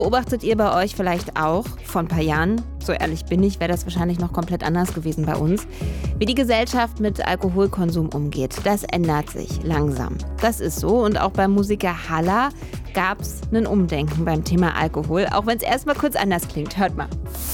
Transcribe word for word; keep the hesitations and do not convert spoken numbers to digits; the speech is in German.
Beobachtet ihr bei euch vielleicht auch vor ein paar Jahren, so ehrlich bin ich, wäre das wahrscheinlich noch komplett anders gewesen bei uns, wie die Gesellschaft mit Alkoholkonsum umgeht? Das ändert sich langsam. Das ist so und auch beim Musiker Halla gab es ein Umdenken beim Thema Alkohol, auch wenn es erstmal kurz anders klingt. Hört mal.